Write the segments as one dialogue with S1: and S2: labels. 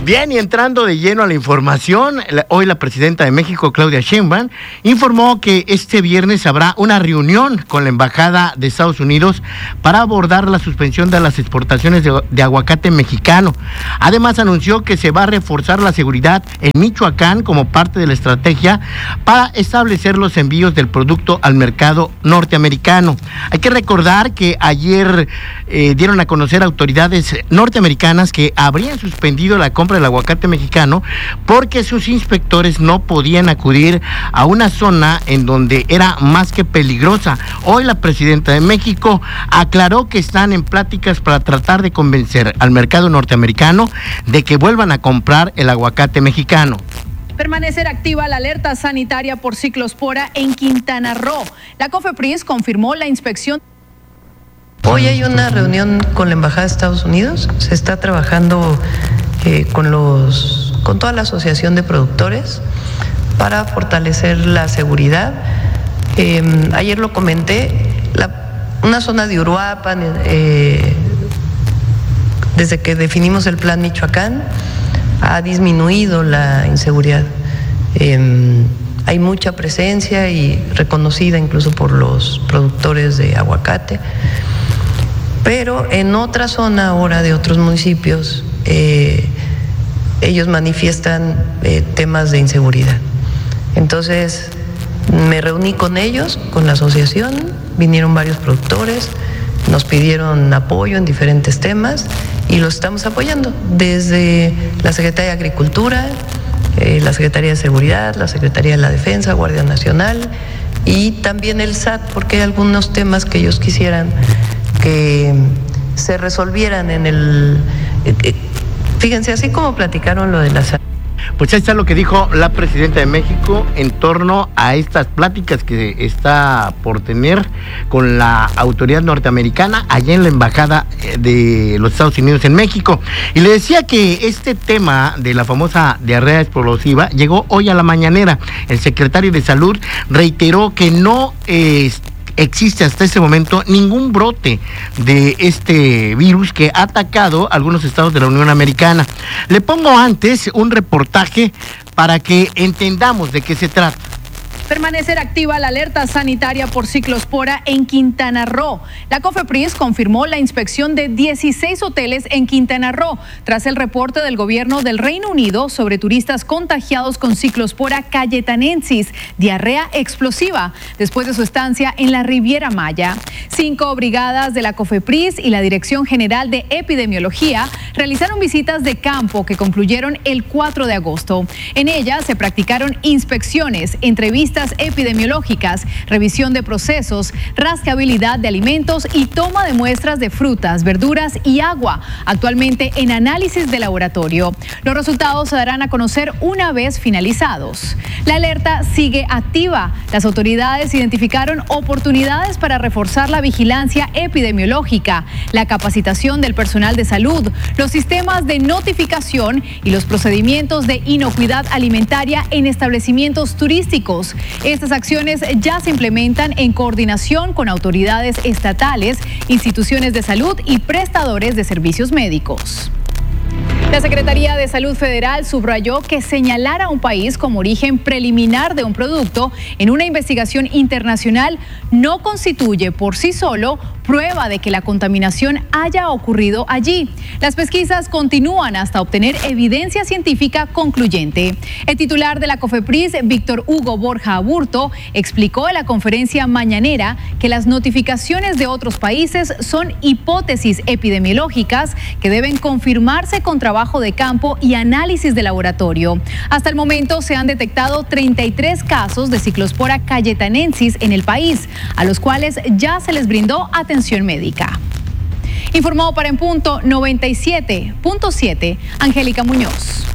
S1: Bien, y entrando de lleno a la información, hoy la presidenta de México, Claudia Sheinbaum, informó que este viernes habrá una reunión con la Embajada de Estados Unidos para abordar la suspensión de las exportaciones de aguacate mexicano. Además, anunció que se va a reforzar la seguridad en Michoacán como parte de la estrategia para establecer los envíos del producto al mercado norteamericano. Hay que recordar que ayer dieron a conocer autoridades norteamericanas que habrían suspendido la compra del aguacate mexicano porque sus inspectores no podían acudir a una zona en donde era más que peligrosa. Hoy la presidenta de México aclaró que están en pláticas para tratar de convencer al mercado norteamericano de que vuelvan a comprar el aguacate mexicano.
S2: Permanecer activa la alerta sanitaria por ciclospora en Quintana Roo. La COFEPRIS confirmó la inspección.
S3: Hoy hay una reunión con la Embajada de Estados Unidos. Se está trabajando con toda la asociación de productores para fortalecer la seguridad. Ayer lo comenté, una zona de Uruapan, desde que definimos el plan Michoacán, ha disminuido la inseguridad. Hay mucha presencia y reconocida incluso por los productores de aguacate, pero en otra zona ahora de otros municipios ellos manifiestan temas de inseguridad. Entonces me reuní con ellos, con la asociación, vinieron varios productores, nos pidieron apoyo en diferentes temas y los estamos apoyando desde la Secretaría de Agricultura, la Secretaría de Seguridad, la Secretaría de la Defensa, Guardia Nacional y también el SAT, porque hay algunos temas que ellos quisieran que se resolvieran en el... Fíjense, así como platicaron lo de la SAT.
S1: Pues ahí está lo que dijo la presidenta de México en torno a estas pláticas que está por tener con la autoridad norteamericana allá en la Embajada de los Estados Unidos en México. Y le decía que este tema de la famosa diarrea explosiva llegó hoy a la mañanera. El secretario de Salud reiteró que no existe hasta este momento ningún brote de este virus que ha atacado algunos estados de la Unión Americana. Le pongo antes un reportaje para que entendamos de qué se trata.
S2: Permanecer activa la alerta sanitaria por ciclospora en Quintana Roo. La COFEPRIS confirmó la inspección de 16 hoteles en Quintana Roo tras el reporte del gobierno del Reino Unido sobre turistas contagiados con ciclospora cayetanensis, diarrea explosiva, después de su estancia en la Riviera Maya. 5 brigadas de la COFEPRIS y la Dirección General de Epidemiología realizaron visitas de campo que concluyeron el 4 de agosto. En ellas se practicaron inspecciones, entrevistas epidemiológicas, revisión de procesos, rastreabilidad de alimentos y toma de muestras de frutas, verduras y agua, actualmente en análisis de laboratorio. Los resultados se darán a conocer una vez finalizados. La alerta sigue activa. Las autoridades identificaron oportunidades para reforzar la vigilancia epidemiológica, la capacitación del personal de salud, los sistemas de notificación y los procedimientos de inocuidad alimentaria en establecimientos turísticos. Estas acciones ya se implementan en coordinación con autoridades estatales, instituciones de salud y prestadores de servicios médicos. La Secretaría de Salud Federal subrayó que señalar a un país como origen preliminar de un producto en una investigación internacional no constituye por sí solo prueba de que la contaminación haya ocurrido allí. Las pesquisas continúan hasta obtener evidencia científica concluyente. El titular de la COFEPRIS, Víctor Hugo Borja Aburto, explicó en la conferencia mañanera que las notificaciones de otros países son hipótesis epidemiológicas que deben confirmarse con trabajo de campo y análisis de laboratorio. Hasta el momento se han detectado 33 casos de ciclospora cayetanensis en el país, a los cuales ya se les brindó atención médica. Informó para En Punto 97.7, Angélica Muñoz.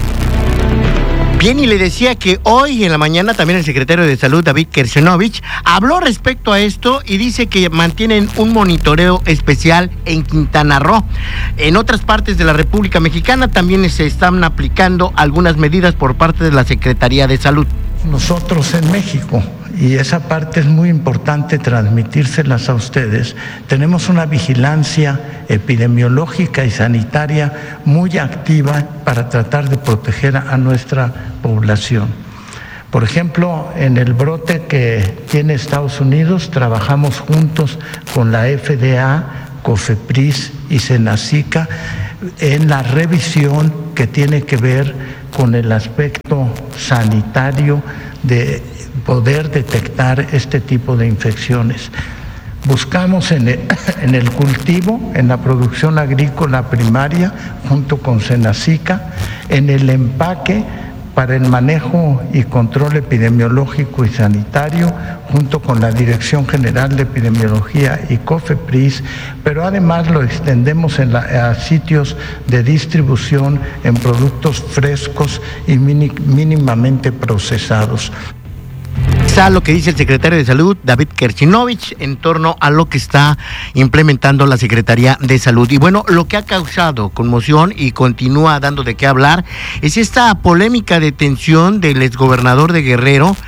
S1: Bien, y le decía que hoy en la mañana también el secretario de Salud, David Kersenovich, habló respecto a esto y dice que mantienen un monitoreo especial en Quintana Roo. En otras partes de la República Mexicana también se están aplicando algunas medidas por parte de la Secretaría de Salud.
S4: Nosotros en México y esa parte es muy importante transmitírselas a ustedes, tenemos una vigilancia epidemiológica y sanitaria muy activa para tratar de proteger a nuestra población. Por ejemplo, en el brote que tiene Estados Unidos, trabajamos juntos con la FDA, COFEPRIS y SENACICA en la revisión que tiene que ver con el aspecto sanitario de poder detectar este tipo de infecciones. Buscamos en el cultivo, en la producción agrícola primaria, junto con SENACICA, en el empaque para el manejo y control epidemiológico y sanitario, junto con la Dirección General de Epidemiología y COFEPRIS, pero además lo extendemos a sitios de distribución en productos frescos y mínimamente procesados.
S1: Está lo que dice el secretario de Salud, David Kerchinovich, en torno a lo que está implementando la Secretaría de Salud. Y bueno, lo que ha causado conmoción y continúa dando de qué hablar es esta polémica detención del exgobernador de Guerrero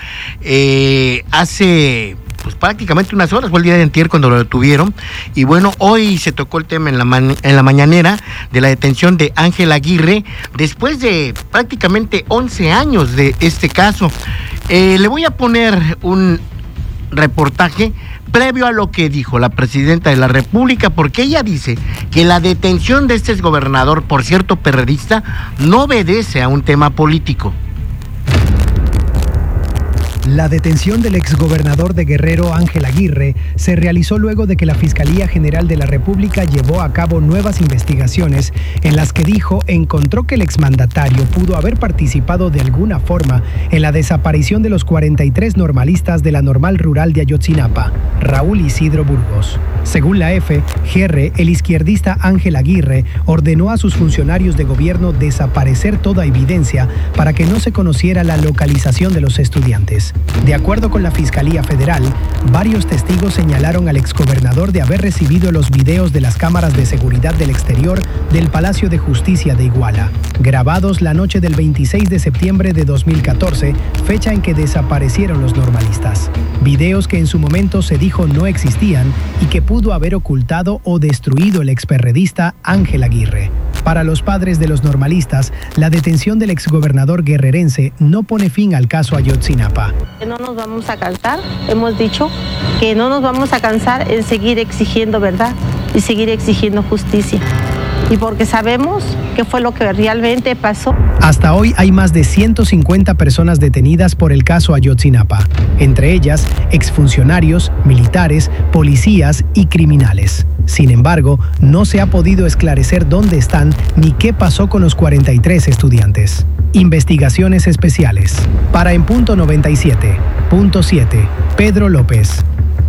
S1: hace pues prácticamente unas horas, fue el día de antier cuando lo detuvieron, y bueno, hoy se tocó el tema en la mañanera de la detención de Ángel Aguirre, después de prácticamente 11 años de este caso. Le voy a poner un reportaje previo a lo que dijo la presidenta de la República, porque ella dice que la detención de este exgobernador, por cierto perredista, no obedece a un tema político.
S5: La detención del exgobernador de Guerrero, Ángel Aguirre, se realizó luego de que la Fiscalía General de la República llevó a cabo nuevas investigaciones en las que dijo encontró que el exmandatario pudo haber participado de alguna forma en la desaparición de los 43 normalistas de la Normal Rural de Ayotzinapa, Raúl Isidro Burgos. Según la FGR, el izquierdista Ángel Aguirre ordenó a sus funcionarios de gobierno desaparecer toda evidencia para que no se conociera la localización de los estudiantes. De acuerdo con la Fiscalía Federal, varios testigos señalaron al exgobernador de haber recibido los videos de las cámaras de seguridad del exterior del Palacio de Justicia de Iguala, grabados la noche del 26 de septiembre de 2014, fecha en que desaparecieron los normalistas. Videos que en su momento se dijo no existían y que pudo haber ocultado o destruido el experredista Ángel Aguirre. Para los padres de los normalistas, la detención del exgobernador guerrerense no pone fin al caso Ayotzinapa.
S6: No nos vamos a cansar, hemos dicho que no nos vamos a cansar en seguir exigiendo verdad y seguir exigiendo justicia. Y porque sabemos qué fue lo que realmente pasó.
S5: Hasta hoy hay más de 150 personas detenidas por el caso Ayotzinapa, entre ellas exfuncionarios, militares, policías y criminales. Sin embargo, no se ha podido esclarecer dónde están ni qué pasó con los 43 estudiantes. Investigaciones especiales. Para En Punto 97.7, Pedro López.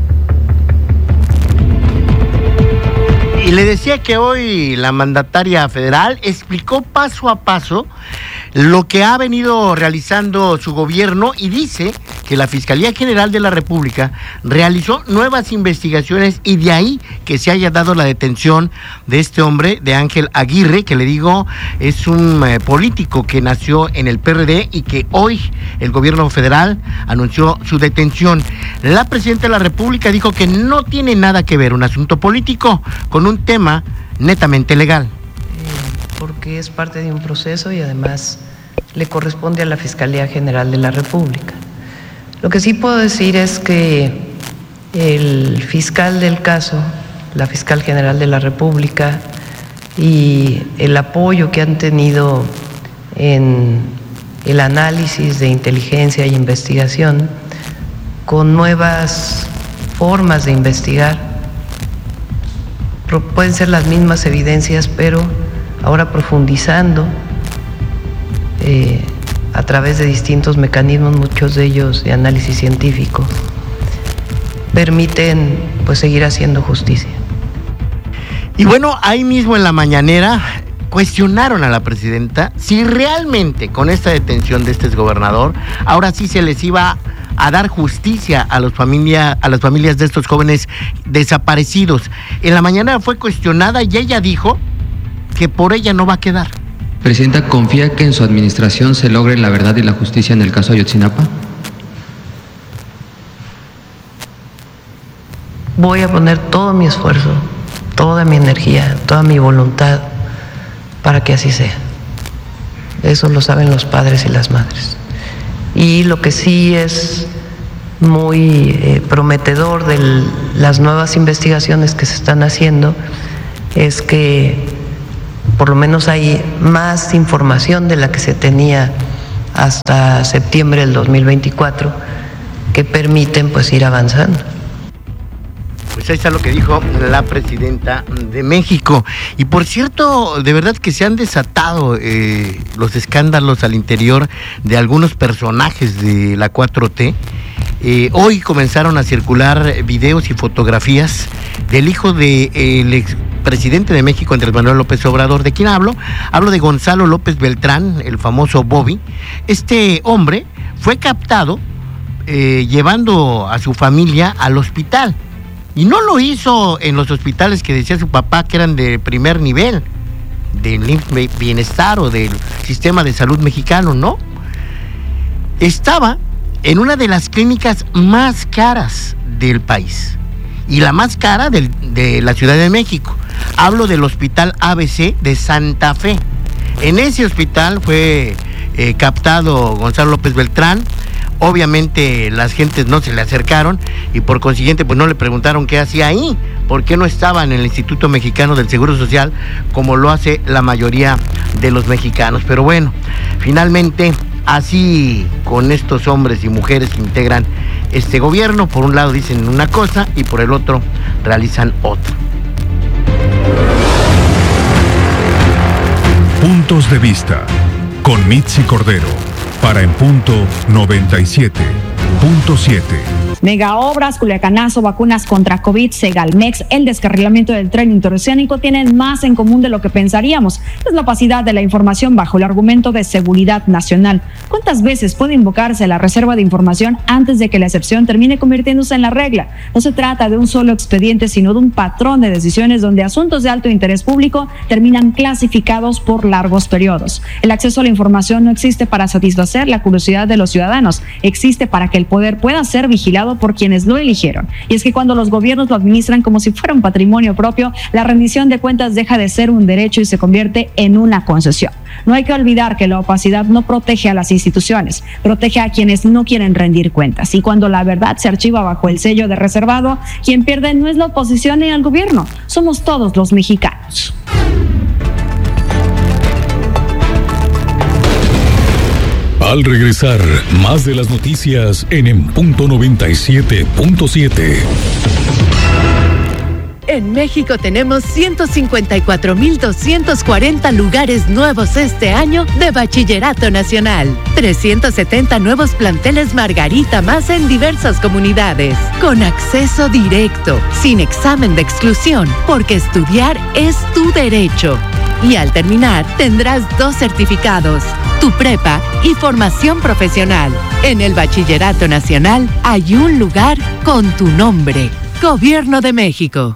S1: Y le decía que hoy la mandataria federal explicó paso a paso lo que ha venido realizando su gobierno y dice que la Fiscalía General de la República realizó nuevas investigaciones y de ahí que se haya dado la detención de este hombre, de Ángel Aguirre, que le digo es un político que nació en el PRD y que hoy el gobierno federal anunció su detención. La presidenta de la República dijo que no tiene nada que ver un asunto político con un tema netamente legal.
S3: Porque es parte de un proceso y además le corresponde a la Fiscalía General de la República. Lo que sí puedo decir es que el fiscal del caso, la Fiscal General de la República, y el apoyo que han tenido en el análisis de inteligencia e investigación con nuevas formas de investigar, pueden ser las mismas evidencias, pero ahora profundizando a través de distintos mecanismos, muchos de ellos de análisis científico, permiten pues seguir haciendo justicia.
S1: Y bueno, ahí mismo en la mañanera cuestionaron a la presidenta si realmente con esta detención de este exgobernador, ahora sí se les iba a dar justicia a las familias de estos jóvenes desaparecidos. En la mañana fue cuestionada y ella dijo que por ella no va a quedar.
S7: Presidenta, ¿confía que en su administración se logre la verdad y la justicia en el caso Ayotzinapa?
S3: voy a poner todo mi esfuerzo, toda mi energía, toda mi voluntad para que así sea. Eso lo saben los padres y las madres. Y lo que sí es muy prometedor de las nuevas investigaciones que se están haciendo es que por lo menos hay más información de la que se tenía hasta septiembre del 2024 que permiten pues ir avanzando.
S1: Pues ahí está lo que dijo la presidenta de México. Y por cierto, de verdad que se han desatado los escándalos al interior de algunos personajes de la 4T. Hoy comenzaron a circular videos y fotografías del hijo del expresidente de México, Andrés Manuel López Obrador. ¿De quién hablo? Hablo de Gonzalo López Beltrán, el famoso Bobby. Este hombre fue captado llevando a su familia al hospital. Y no lo hizo en los hospitales que decía su papá que eran de primer nivel, del bienestar o del sistema de salud mexicano, no. Estaba en una de las clínicas más caras del país y la más cara de la Ciudad de México. Hablo del Hospital ABC de Santa Fe. En ese hospital fue captado Gonzalo López Beltrán. Obviamente las gentes no se le acercaron y por consiguiente pues no le preguntaron qué hacía ahí, por qué no estaba en el Instituto Mexicano del Seguro Social como lo hace la mayoría de los mexicanos. Pero bueno, finalmente así con estos hombres y mujeres que integran este gobierno, por un lado dicen una cosa y por el otro realizan otra.
S8: Puntos de vista con Mitzi Cordero. Para En Punto 97.7.
S9: Megaobras, Culiacanazo, vacunas contra COVID, Segalmex, el descarrilamiento del tren interoceánico tienen más en común de lo que pensaríamos. Es la opacidad de la información bajo el argumento de seguridad nacional. ¿Cuántas veces puede invocarse la reserva de información antes de que la excepción termine convirtiéndose en la regla? No se trata de un solo expediente, sino de un patrón de decisiones donde asuntos de alto interés público terminan clasificados por largos periodos. El acceso a la información no existe para satisfacer la curiosidad de los ciudadanos, existe para que el poder pueda ser vigilado por quienes lo eligieron. Y es que cuando los gobiernos lo administran como si fuera un patrimonio propio, la rendición de cuentas deja de ser un derecho y se convierte en una concesión. No hay que olvidar que la opacidad no protege a las instituciones, protege a quienes no quieren rendir cuentas. Y cuando la verdad se archiva bajo el sello de reservado, quien pierde no es la oposición ni el gobierno, somos todos los mexicanos.
S8: Al regresar, más de las noticias en Punto 97.7.
S10: En México tenemos 154,240 lugares nuevos este año de Bachillerato Nacional. 370 nuevos planteles Margarita más en diversas comunidades. Con acceso directo, sin examen de exclusión, porque estudiar es tu derecho. Y al terminar, tendrás 2 certificados, tu prepa y formación profesional. En el Bachillerato Nacional hay un lugar con tu nombre. Gobierno de México.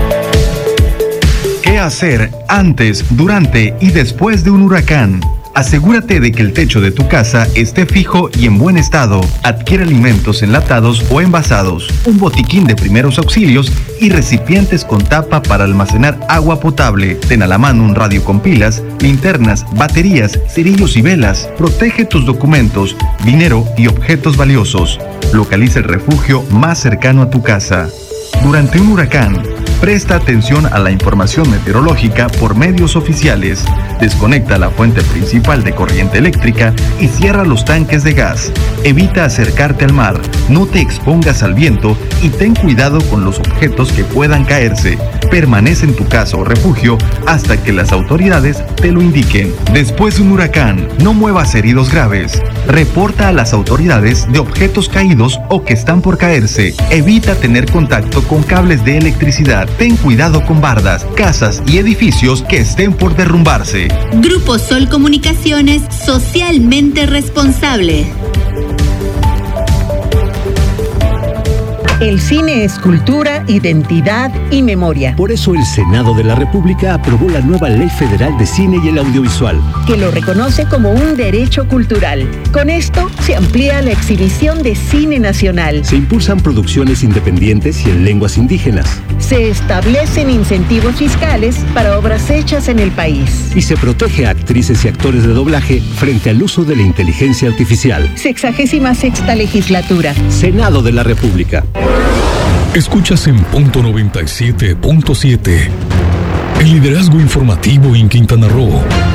S11: ¿Qué hacer antes, durante y después de un huracán? Asegúrate de que el techo de tu casa esté fijo y en buen estado. Adquiere alimentos enlatados o envasados, un botiquín de primeros auxilios y recipientes con tapa para almacenar agua potable. Ten a la mano un radio con pilas, linternas, baterías, cerillos y velas. Protege tus documentos, dinero y objetos valiosos. Localiza el refugio más cercano a tu casa. Durante un huracán, presta atención a la información meteorológica por medios oficiales. Desconecta la fuente principal de corriente eléctrica y cierra los tanques de gas. Evita acercarte al mar, no te expongas al viento y ten cuidado con los objetos que puedan caerse. Permanece en tu casa o refugio hasta que las autoridades te lo indiquen. Después de un huracán, no muevas heridos graves. Reporta a las autoridades de objetos caídos o que están por caerse. Evita tener contacto con cables de electricidad. Ten cuidado con bardas, casas y edificios que estén por derrumbarse.
S12: Grupo Sol Comunicaciones, socialmente responsable.
S13: El cine es cultura, identidad y memoria.
S14: Por eso el Senado de la República aprobó la nueva Ley Federal de Cine y el Audiovisual,
S13: que lo reconoce como un derecho cultural. Con esto se amplía la exhibición de cine nacional.
S14: Se impulsan producciones independientes y en lenguas indígenas.
S13: Se establecen incentivos fiscales para obras hechas en el país.
S14: Y se protege a actrices y actores de doblaje frente al uso de la inteligencia artificial.
S13: 66ª legislatura.
S14: Senado de la República.
S8: Escuchas en punto 97.7. El liderazgo informativo en Quintana Roo.